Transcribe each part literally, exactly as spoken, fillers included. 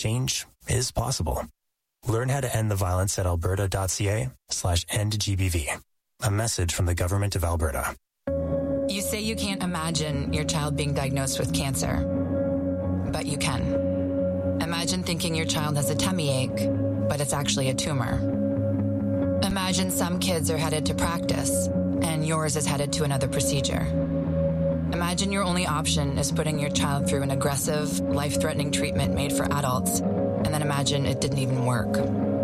change is possible. Learn how to end the violence at alberta.ca slash end GBV. A message from the Government of Alberta. You say you can't imagine your child being diagnosed with cancer, but you can. Imagine thinking your child has a tummy ache, but it's actually a tumor. Imagine some kids are headed to practice, and yours is headed to another procedure. Imagine your only option is putting your child through an aggressive, life-threatening treatment made for adults, and then imagine it didn't even work.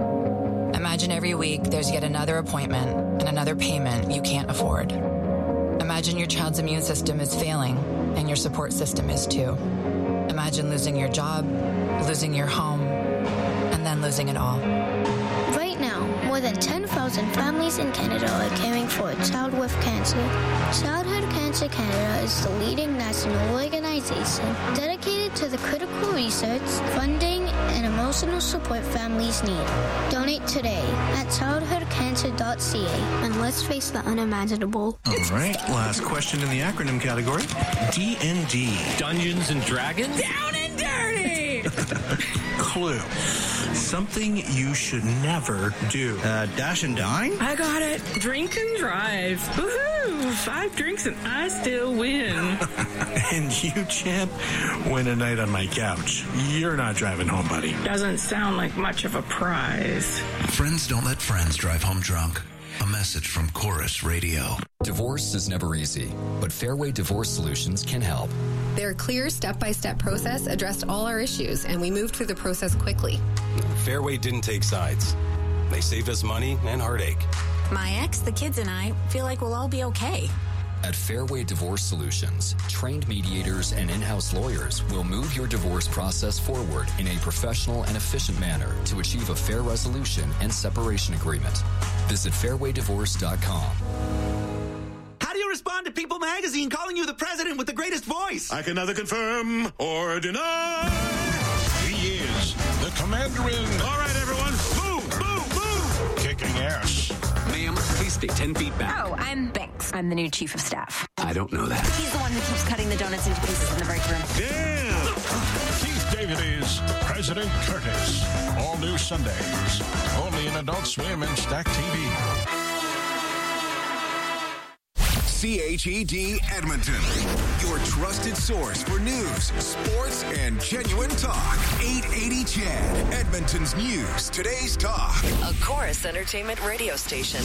Imagine every week there's yet another appointment and another payment you can't afford. Imagine your child's immune system is failing, and your support system is too. Imagine losing your job, losing your home, and then losing it all. Right now, more than ten thousand families in Canada are caring for a child with cancer. Childhood Cancer Canada is the leading national organization dedicated to the critical research, funding, and emotional support families need. Donate today at childhood cancer dot c a and let's face the unimaginable. All right, last question in the acronym category. D and D. Dungeons and Dragons? Down and dirty! Clue. Something you should never do. Uh, dash and dine? I got it. Drink and drive. Woohoo! Five drinks and I still win. And you, champ, win a night on my couch. You're not driving home, buddy. Doesn't sound like much of a prize. Friends don't let friends drive home drunk. A message from Chorus Radio. Divorce is never easy, but Fairway Divorce Solutions can help. Their clear step-by-step process addressed all our issues, and we moved through the process quickly. Fairway didn't take sides. They saved us money and heartache. My ex, the kids, and I feel like we'll all be okay. At Fairway Divorce Solutions, trained mediators and in-house lawyers will move your divorce process forward in a professional and efficient manner to achieve a fair resolution and separation agreement. Visit fairway divorce dot com. How do you respond to People Magazine calling you the president with the greatest voice? I can neither confirm or deny. He is the commander-in. All right, everyone. Move, move, move. Kicking ass. Ma'am, please stay ten feet back. Oh, I'm Banks. I'm the new chief of staff. I don't know that. He's the one who keeps cutting the donuts into pieces in the break room. Damn. Keith David is President Curtis. All new Sundays. Only in Adult Swim and Stack T V. C H E D Edmonton, your trusted source for news, sports, and genuine talk. eight eighty C H E D, Edmonton's news, today's talk. A Chorus Entertainment radio station.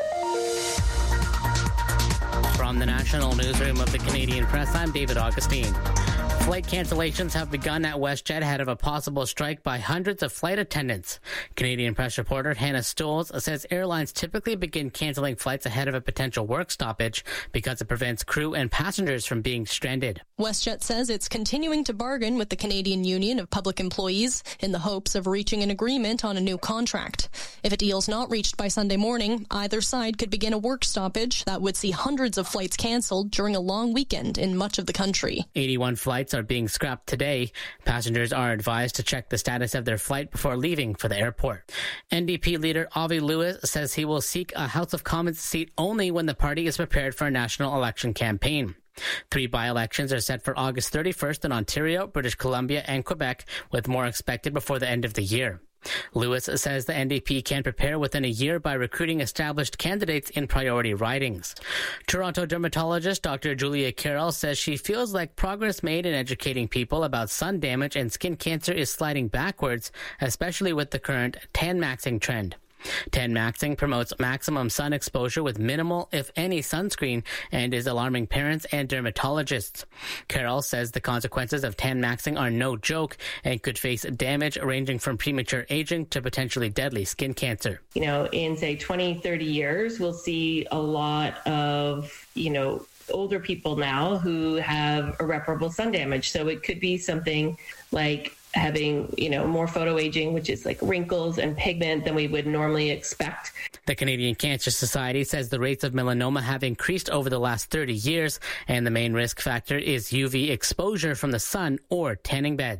From the National Newsroom of the Canadian Press, I'm David Augustine. Flight cancellations have begun at WestJet ahead of a possible strike by hundreds of flight attendants. Canadian Press reporter Hannah Stoles says airlines typically begin canceling flights ahead of a potential work stoppage because it prevents crew and passengers from being stranded. WestJet says it's continuing to bargain with the Canadian Union of Public Employees in the hopes of reaching an agreement on a new contract. If a deal's not reached by Sunday morning, either side could begin a work stoppage that would see hundreds of flights canceled during a long weekend in much of the country. eighty-one flights are being scrapped today. Passengers are advised to check the status of their flight before leaving for the airport. N D P leader Avi Lewis says he will seek a House of Commons seat only when the party is prepared for a national election campaign. Three by-elections are set for August thirty-first in Ontario, British Columbia, and Quebec, with more expected before the end of the year. Lewis says the N D P can prepare within a year by recruiting established candidates in priority ridings. Toronto dermatologist Doctor Julia Carroll says she feels like progress made in educating people about sun damage and skin cancer is sliding backwards, especially with the current tan maxing trend. Tan maxing promotes maximum sun exposure with minimal, if any, sunscreen and is alarming parents and dermatologists. Carroll says the consequences of tan maxing are no joke and could face damage ranging from premature aging to potentially deadly skin cancer. You know, in say twenty, thirty years, we'll see a lot of, you know, older people now who have irreparable sun damage. So it could be something like having, you know, more photoaging, which is like wrinkles and pigment than we would normally expect. The Canadian Cancer Society says the rates of melanoma have increased over the last thirty years, and the main risk factor is U V exposure from the sun or tanning beds.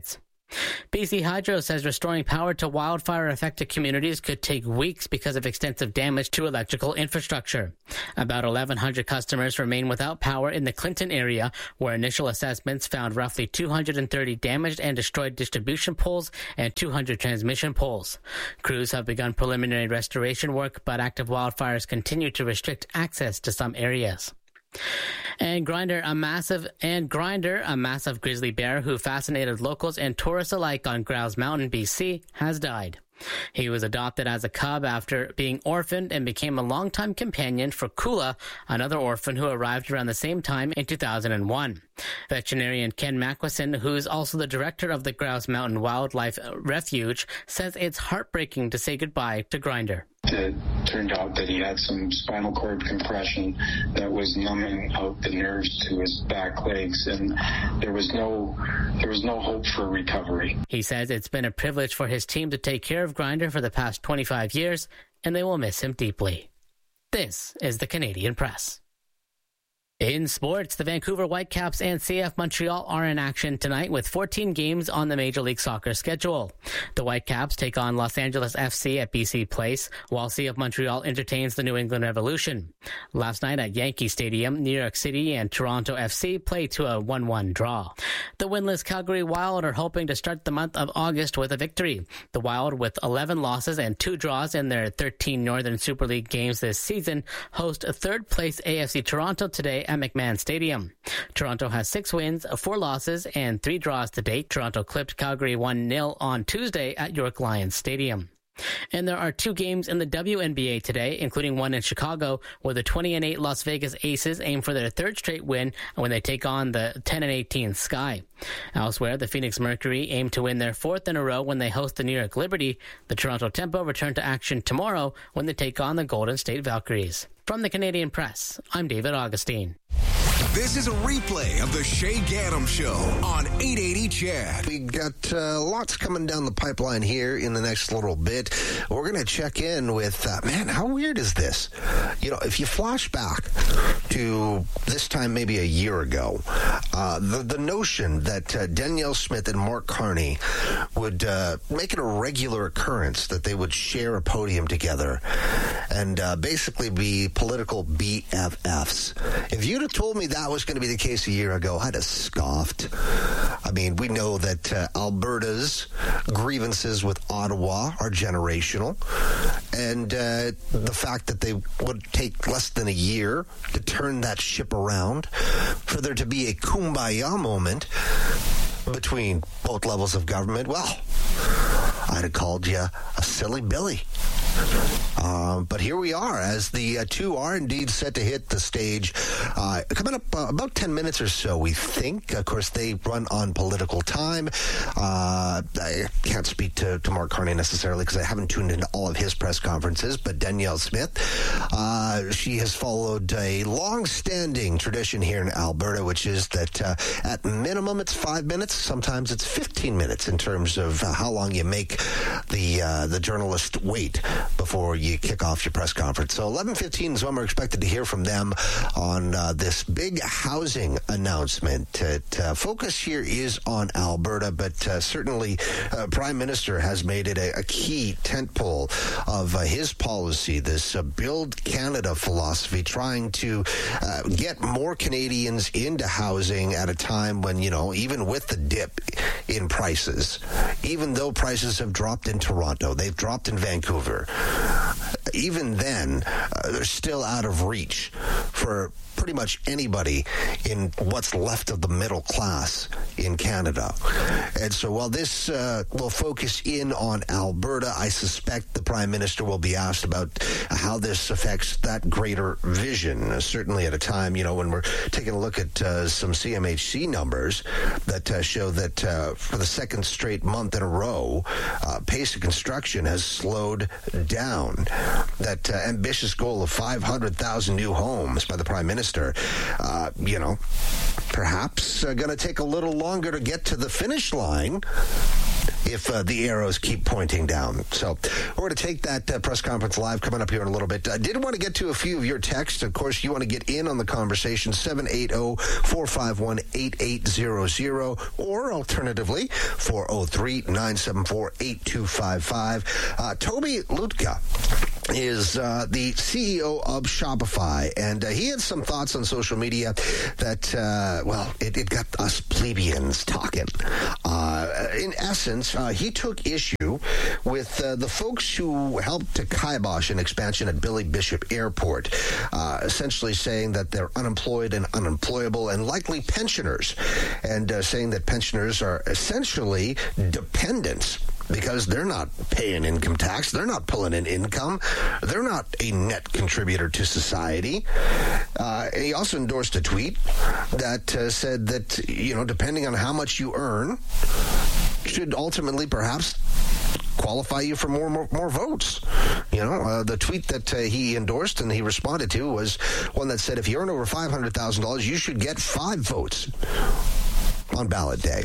B C Hydro says restoring power to wildfire-affected communities could take weeks because of extensive damage to electrical infrastructure. About eleven hundred customers remain without power in the Clinton area, where initial assessments found roughly two hundred thirty damaged and destroyed distribution poles and two hundred transmission poles. Crews have begun preliminary restoration work, but active wildfires continue to restrict access to some areas. And Grindr, a massive and Grindr, a massive grizzly bear who fascinated locals and tourists alike on Grouse Mountain, B C, has died. He was adopted as a cub after being orphaned and became a longtime companion for Kula, another orphan who arrived around the same time in two thousand one. Veterinarian Ken Mackwison, who's also the director of the Grouse Mountain Wildlife Refuge, says it's heartbreaking to say goodbye to Grindr. It turned out that he had some spinal cord compression that was numbing out the nerves to his back legs, and there was no there was no hope for recovery. He says it's been a privilege for his team to take care of Grindr for the past twenty-five years, and they will miss him deeply. This is the Canadian Press. In sports, the Vancouver Whitecaps and C F Montreal are in action tonight with fourteen games on the Major League Soccer schedule. The Whitecaps take on Los Angeles F C at B C Place, while C F Montreal entertains the New England Revolution. Last night at Yankee Stadium, New York City and Toronto F C played to a one one draw. The winless Calgary Wild are hoping to start the month of August with a victory. The Wild, with eleven losses and two draws in their thirteen Northern Super League games this season, host a third-place A F C Toronto today at McMahon Stadium. Toronto has six wins, four losses, and three draws to date. Toronto clipped Calgary one nil on Tuesday at York Lions Stadium. And there are two games in the W N B A today, including one in Chicago, where the twenty and eight Las Vegas Aces aim for their third straight win when they take on the ten and eighteen Sky. Elsewhere, the Phoenix Mercury aim to win their fourth in a row when they host the New York Liberty. The Toronto Tempo return to action tomorrow when they take on the Golden State Valkyries. From the Canadian Press, I'm David Augustine. This is a replay of the Shay Gaddam Show on eight eighty C H E D. We got uh, lots coming down the pipeline here in the next little bit. We're going to check in with, uh, man, how weird is this? You know, if you flash back to this time maybe a year ago, uh, the, the notion that uh, Danielle Smith and Mark Carney would uh, make it a regular occurrence that they would share a podium together and uh, basically be political B F Fs. If you'd have told me that was going to be the case a year ago, I'd have scoffed. I mean, we know that uh, Alberta's grievances with Ottawa are generational, and uh, the fact that they would take less than a year to turn that ship around, for there to be a kumbaya moment between both levels of government, well, I'd have called you a silly Billy. Uh, but here we are, as the uh, two are indeed set to hit the stage. Uh, coming up uh, about ten minutes or so, we think. Of course, they run on political time. Uh, I can't speak to, to Mark Carney necessarily because I haven't tuned into all of his press conferences, but Danielle Smith, uh, she has followed a long-standing tradition here in Alberta, which is that uh, at minimum it's five minutes, sometimes it's fifteen minutes in terms of uh, how long you make the uh, the journalist wait before you kick off your press conference. So eleven fifteen is when we're expected to hear from them on uh, this big housing announcement. Uh, uh, focus here is on Alberta, but uh, certainly uh, Prime Minister has made it a, a key tentpole of uh, his policy, this uh, Build Canada philosophy, trying to uh, get more Canadians into housing at a time when, you know, even with the dip in prices, even though prices have dropped in Toronto, they've dropped in Vancouver, even then, uh, they're still out of reach for pretty much anybody in what's left of the middle class in Canada. And so while this uh, will focus in on Alberta, I suspect the Prime Minister will be asked about how this affects that greater vision, uh, certainly at a time, you know, when we're taking a look at uh, some C M H C numbers that uh, show that uh, for the second straight month in a row, uh, pace of construction has slowed down. That uh, ambitious goal of five hundred thousand new homes by the Prime Minister, Uh, you know, perhaps uh, going to take a little longer to get to the finish line if uh, the arrows keep pointing down. So we're going to take that uh, press conference live coming up here in a little bit. I did want to get to a few of your texts. Of course, you want to get in on the conversation, seven eight zero, four five one, eight eight zero zero, or alternatively, four oh three, nine seven four, eight two five five. Uh, Toby Lutka is uh, the C E O of Shopify, and uh, he had some thoughts on social media that, uh, well, it, it got us plebeians talking. Uh, in essence, uh, he took issue with uh, the folks who helped to kibosh an expansion at Billy Bishop Airport, uh, essentially saying that they're unemployed and unemployable and likely pensioners, and uh, saying that pensioners are essentially dependents because they're not paying income tax. They're not pulling in income. They're not a net contributor to society. Uh, he also endorsed a tweet that uh, said that, you know, depending on how much you earn, should ultimately perhaps qualify you for more more, more votes. You know, uh, the tweet that uh, he endorsed and he responded to was one that said, if you earn over five hundred thousand dollars, you should get five votes on ballot day.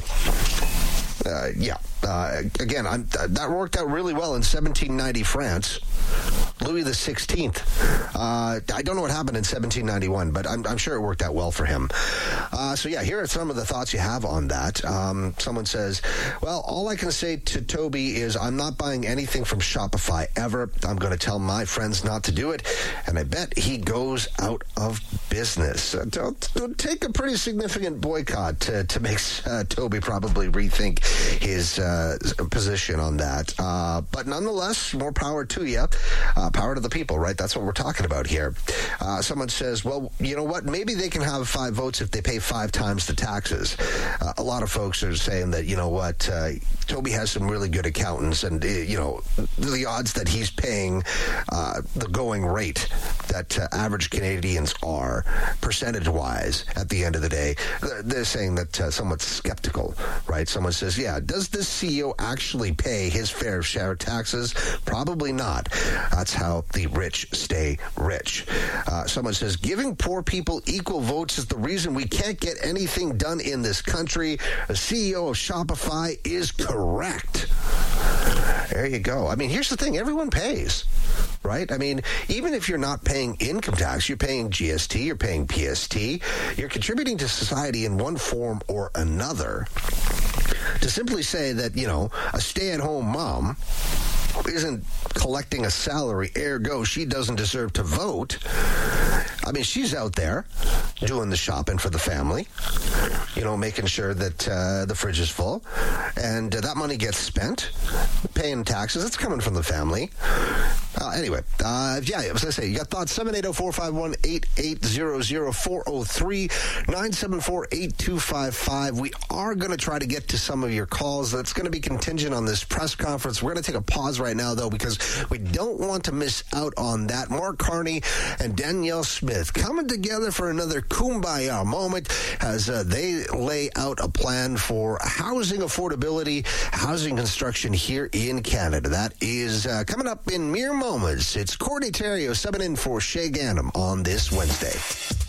Uh, yeah. Uh, again, I'm, uh, that worked out really well in seventeen ninety France. Louis the sixteenth. Uh, I don't know what happened in seventeen ninety-one, but I'm, I'm sure it worked out well for him. Uh, so, yeah, here are some of the thoughts you have on that. Um, someone says, well, all I can say to Toby is I'm not buying anything from Shopify ever. I'm going to tell my friends not to do it, and I bet he goes out of business. Uh, it'll, it'll take a pretty significant boycott to, to make uh, Toby probably rethink his uh, position on that. Uh, but nonetheless, more power to you. Uh, power to the people, right? That's what we're talking about here. Uh, someone says, well, you know what? Maybe they can have five votes if they pay five times the taxes. Uh, a lot of folks are saying that, you know what, uh, Toby has some really good accountants, and, uh, you know, the odds that he's paying uh, the going rate that uh, average Canadians are, percentage-wise, at the end of the day, they're, they're saying that uh, someone's skeptical, right? Someone says, yeah, does this C E O actually pay his fair share of taxes? Probably not. That's how the rich stay rich. Uh, someone says, giving poor people equal votes is the reason we can't get anything done in this country. The C E O of Shopify is correct. There you go. I mean, here's the thing. Everyone pays, right? I mean, even if you're not paying income tax, you're paying G S T, you're paying P S T, you're contributing to society in one form or another. To simply say that, you know, a stay-at-home mom isn't collecting a salary, ergo she doesn't deserve to vote. I mean, she's out there doing the shopping for the family, you know, making sure that uh, the fridge is full, and uh, that money gets spent, paying taxes. It's coming from the family. Uh, anyway, uh, yeah, as I say, you got thoughts, seven eight zero, four five one, eight eight zero zero, four oh three, nine seven four, eight two five five. We are going to try to get to some of your calls. That's going to be contingent on this press conference. We're going to take a pause right now, though, because we don't want to miss out on that. Mark Carney and Danielle Smith coming together for another Kumbaya moment as uh, they lay out a plan for housing affordability, housing construction here in Canada. That is uh, coming up in mere moments. It's Courtney Terrio subbing in for Shay Gannam on this Wednesday.